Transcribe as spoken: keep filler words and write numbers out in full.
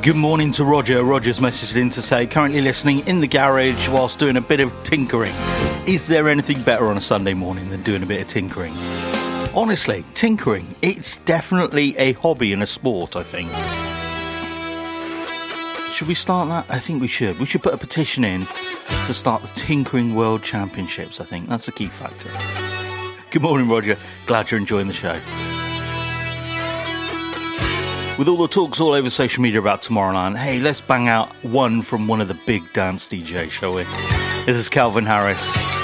Good morning to Roger. Roger's messaged in to say, currently listening in the garage whilst doing a bit of tinkering. Is there anything better on a Sunday morning than doing a bit of tinkering? Honestly, tinkering, it's definitely a hobby and a sport, I think. Should we start that? I think we should. We should put a petition in to start the Tinkering World Championships, I think. That's the key factor. Good morning, Roger. Glad you're enjoying the show. With all the talks all over social media about Tomorrowland, hey, let's bang out one from one of the big dance D Js, shall we? This is Calvin Harris.